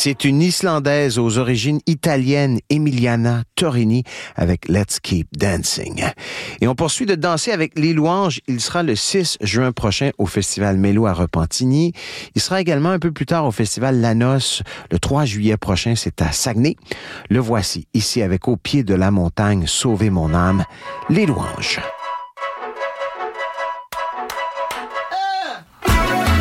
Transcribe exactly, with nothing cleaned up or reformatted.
C'est une Islandaise aux origines italiennes, Emiliana Torrini, avec Let's Keep Dancing. Et on poursuit de danser avec Les Louanges. Il sera le six juin prochain au Festival Mélo à Repentigny. Il sera également un peu plus tard au Festival La Noce. Le trois juillet prochain, c'est à Saguenay. Le voici, ici avec Au pied de la montagne, Sauver mon âme, Les Louanges.